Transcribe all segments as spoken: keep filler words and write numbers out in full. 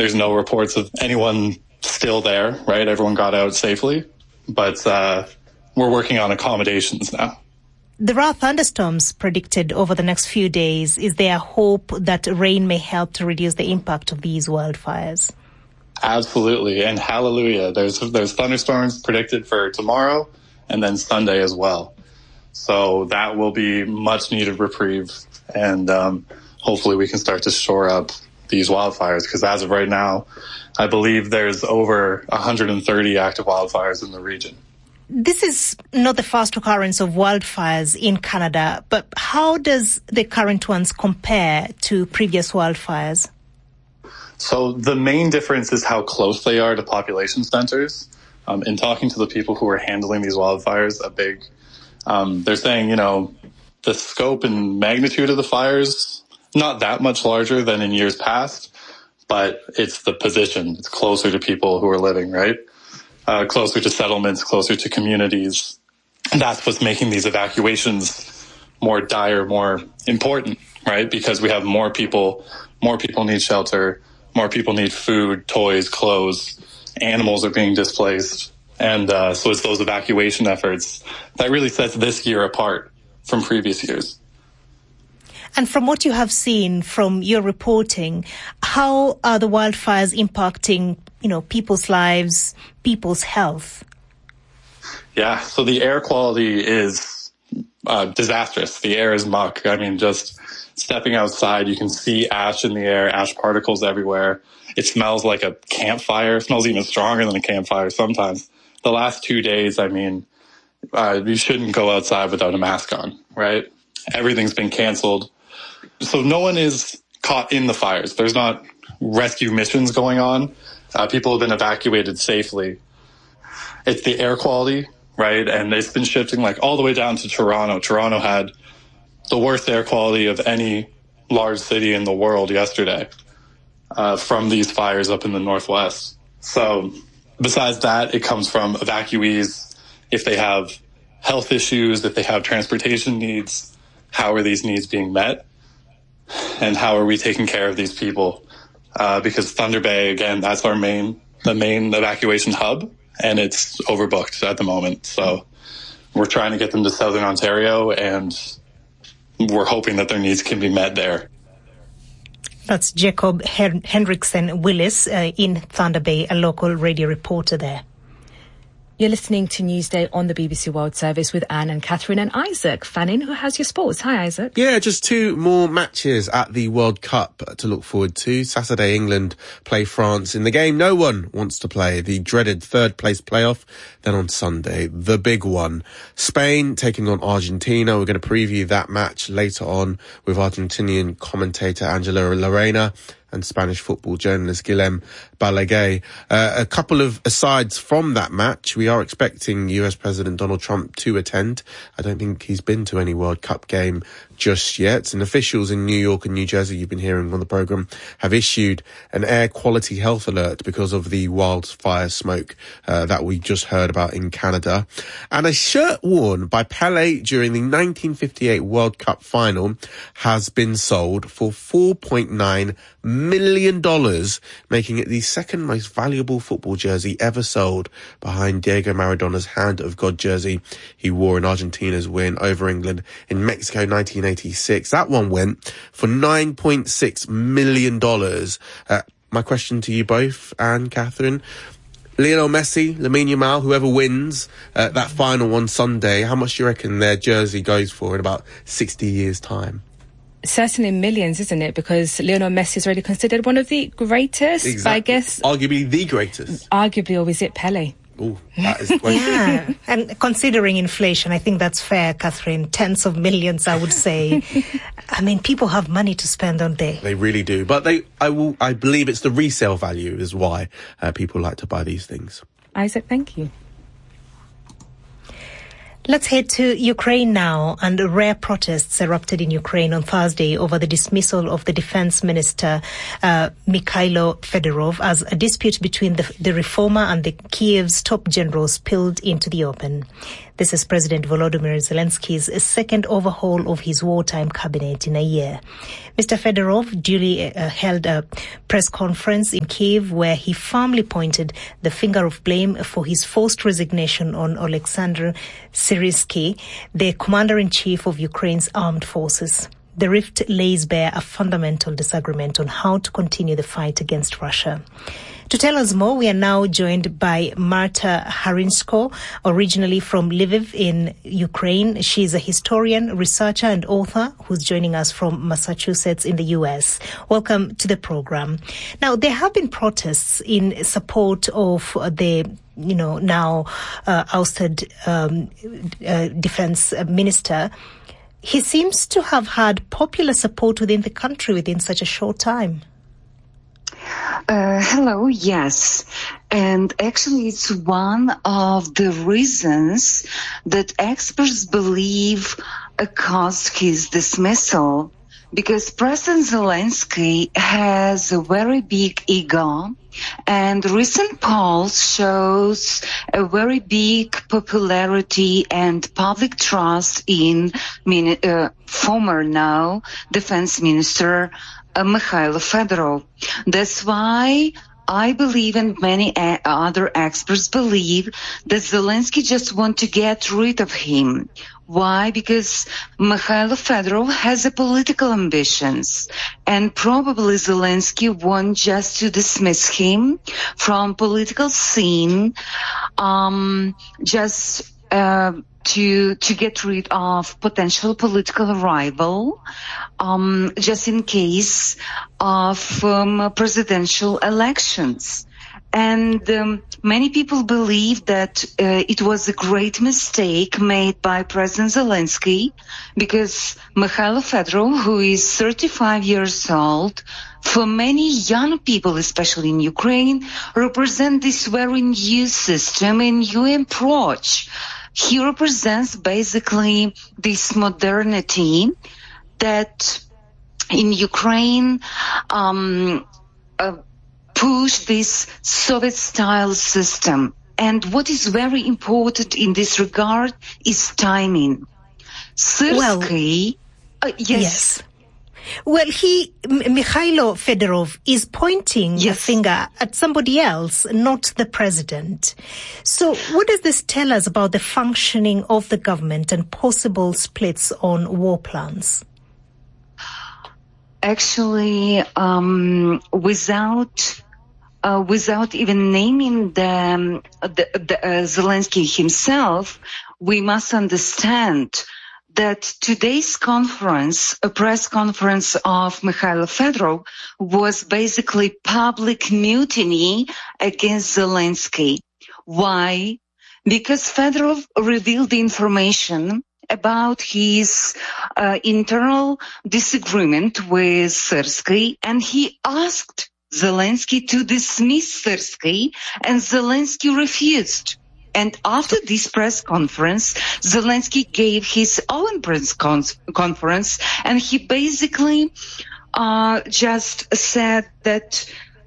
there's no reports of anyone still there, right? Everyone got out safely. But uh, we're working on accommodations now. There are thunderstorms predicted over the next few days. Is there hope that rain may help to reduce the impact of these wildfires? Absolutely. And hallelujah. There's there's thunderstorms predicted for tomorrow and then Sunday as well. So that will be much needed reprieve. And um, hopefully we can start to shore up these wildfires, because as of right now, I believe there's over one hundred thirty active wildfires in the region. This is not the first occurrence of wildfires in Canada, but how does the current ones compare to previous wildfires? So the main difference is how close they are to population centers. Um, in talking to the people who are handling these wildfires, a big, um, they're saying, you know, the scope and magnitude of the fires, not that much larger than in years past, but it's the position. It's closer to people who are living, right? Uh, closer to settlements, closer to communities. And that's what's making these evacuations more dire, more important, right? Because we have more people, more people need shelter, more people need food, toys, clothes, animals are being displaced. And uh, so it's those evacuation efforts that really sets this year apart from previous years. And from what you have seen from your reporting, how are the wildfires impacting, you know, people's lives, people's health? Yeah, so the air quality is uh, disastrous. The air is muck. I mean, just stepping outside, you can see ash in the air, ash particles everywhere. It smells like a campfire. It smells even stronger than a campfire sometimes. The last two days, I mean, uh, you shouldn't go outside without a mask on, right? Everything's been canceled. So no one is caught in the fires. There's not rescue missions going on. Uh, people have been evacuated safely. It's the air quality, right? And it's been shifting like all the way down to Toronto. Toronto had the worst air quality of any large city in the world yesterday uh, from these fires up in the northwest. So besides that, it comes from evacuees. If they have health issues, if they have transportation needs, how are these needs being met? And how are we taking care of these people? Uh, because Thunder Bay, again, that's our main, the main evacuation hub, and it's overbooked at the moment. So we're trying to get them to Southern Ontario, and we're hoping that their needs can be met there. That's Jacob Hen- Henriksen Willis uh, in Thunder Bay, a local radio reporter there. You're listening to Newsday on the B B C World Service with Anne and Catherine and Isaac. Fannin, who has your sports? Hi, Isaac. Yeah, just two more matches at the World Cup to look forward to. Saturday, England play France in the game no one wants to play, the dreaded third-place playoff. Then on Sunday, the big one, Spain taking on Argentina. We're going to preview that match later on with Argentinian commentator Angela Lorena and Spanish football journalist Guillem Balaguer. Uh, a couple of asides from that match. We are expecting U S President Donald Trump to attend. I don't think he's been to any World Cup game just yet. And officials in New York and New Jersey, you've been hearing on the programme, have issued an air quality health alert because of the wildfire smoke uh, that we just heard about in Canada. And a shirt worn by Pelé during the nineteen fifty-eight World Cup final has been sold for four point nine million dollars, making it the second most valuable football jersey ever sold, behind Diego Maradona's Hand of God jersey he wore in Argentina's win over England in Mexico nineteen eighty-six. That one went for nine point six million dollars. Uh, my question to you both, Anne, Catherine, Lionel Messi, Lamine Yamal, whoever wins uh, that final on Sunday, how much do you reckon their jersey goes for in about sixty years' time? Certainly millions, isn't it? Because Lionel Messi is already considered one of the greatest, Exactly. but I guess... Arguably the greatest. Arguably, or is it Pelé? Oh, that is the question. Yeah, and considering inflation, I think that's fair, Catherine. Tens of millions, I would say. I mean, people have money to spend, don't they? They really do. But they, I will, I believe it's the resale value is why uh, people like to buy these things. Isaac, thank you. Let's head to Ukraine now, and rare protests erupted in Ukraine on Thursday over the dismissal of the defense minister, uh, Mikhailo Fedorov, as a dispute between the, the reformer and the Kiev's top general spilled into the open. This is President Volodymyr Zelensky's second overhaul of his wartime cabinet in a year. Mister Fedorov duly uh, held a press conference in Kyiv where he firmly pointed the finger of blame for his forced resignation on Oleksandr Syrsky, the commander-in-chief of Ukraine's armed forces. The rift lays bare a fundamental disagreement on how to continue the fight against Russia. To tell us more, we are now joined by Marta Harinsko, originally from Lviv in Ukraine. She is a historian, researcher and author who's joining us from Massachusetts in the U S. Welcome to the program. Now, there have been protests in support of the you know, now uh, ousted um, uh, defense minister. He seems to have had popular support within the country within such a short time. Uh, hello, yes. And actually it's one of the reasons that experts believe caused his dismissal, because President Zelensky has a very big ego, and recent polls shows a very big popularity and public trust in uh, former now defense minister uh, Mikhailo Fedorov. That's why I believe, and many a- other experts believe, that Zelensky just want to get rid of him. Why? Because Mikhailo Fedorov has a political ambitions, and probably Zelensky wants just to dismiss him from political scene, um, just uh, to to get rid of potential political rival, um, just in case of um, presidential elections. And um, many people believe that uh, it was a great mistake made by President Zelensky, because Mikhailo Fedorov, who is thirty-five years old, for many young people, especially in Ukraine, represent this very new system and new approach. He represents basically this modernity that in Ukraine um, uh, push this Soviet-style system. And what is very important in this regard is timing. Syrsky, well, uh, yes. yes. Well, he, M- Mikhailo Fedorov, is pointing yes. the finger at somebody else, not the president. So what does this tell us about the functioning of the government and possible splits on war plans? Actually, um, without... Uh, without even naming the, the, the uh, Zelensky himself, we must understand that today's conference, a press conference of Mikhailo Fedorov, was basically public mutiny against Zelensky. Why? Because Fedorov revealed the information about his uh, internal disagreement with Syrsky, and he asked Zelensky to dismiss Syrsky, and Zelensky refused. And after this press conference, Zelensky gave his own press con- conference, and he basically uh, just said that,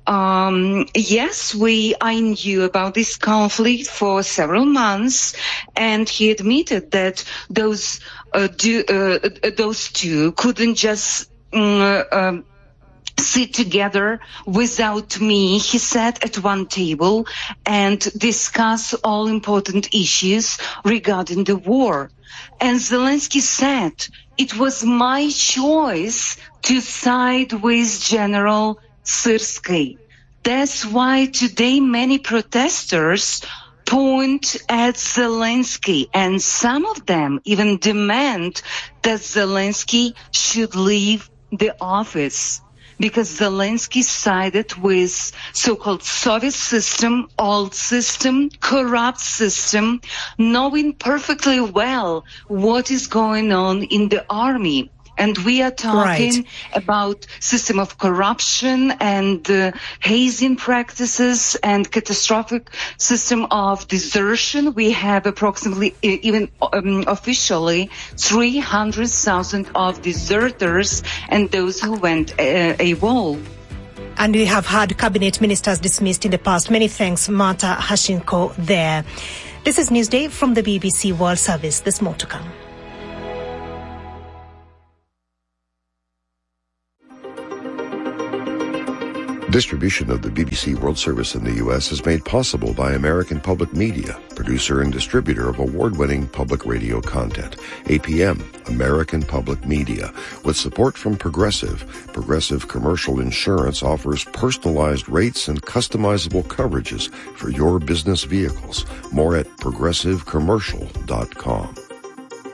um, yes, we I knew about this conflict for several months, and he admitted that those uh, do, uh, those two couldn't just uh, um, sit together without me, he sat at one table and discuss all important issues regarding the war. And Zelensky said, it was my choice to side with General Syrsky. That's why today many protesters point at Zelensky, and some of them even demand that Zelensky should leave the office, because Zelensky sided with so-called Soviet system, old system, corrupt system, knowing perfectly well what is going on in the army. And we are talking right. about system of corruption and uh, hazing practices and catastrophic system of desertion. We have approximately, even um, officially, three hundred thousand of deserters and those who went uh, AWOL. And we have had cabinet ministers dismissed in the past. Many thanks, Marta Harinsko there. This is Newsday from the B B C World Service. There's more to come. Distribution of the B B C World Service in the U S is made possible by American Public Media, producer and distributor of award-winning public radio content. A P M, American Public Media. With support from Progressive, Progressive Commercial Insurance offers personalized rates and customizable coverages for your business vehicles. More at progressive commercial dot com.